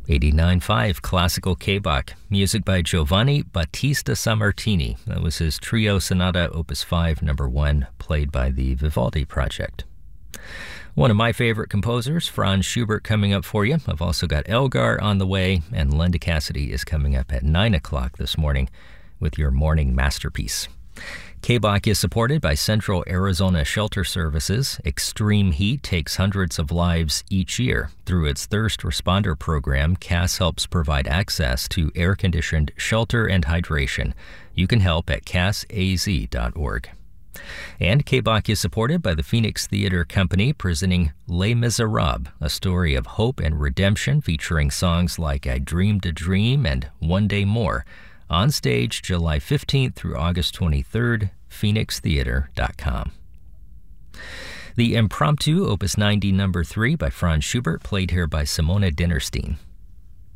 89.5 Classical K-Bach, music by Giovanni Battista Sammartini. That was his Trio Sonata Opus 5, number 1, played by the Vivaldi Project. One of my favorite composers, Franz Schubert, coming up for you. I've also got Elgar on the way, and Linda Cassidy is coming up at 9 o'clock this morning with your morning masterpiece. K-Bach is supported by Central Arizona Shelter Services. Extreme heat takes hundreds of lives each year. Through its Thirst Responder program, CAS helps provide access to air-conditioned shelter and hydration. You can help at casaz.org. And K-Bach is supported by the Phoenix Theater Company, presenting Les Miserables, a story of hope and redemption featuring songs like I Dreamed a Dream and One Day More. On stage July 15th through August 23rd, phoenixtheater.com. The Impromptu, Opus 90, number 3 by Franz Schubert, played here by Simona Dinnerstein.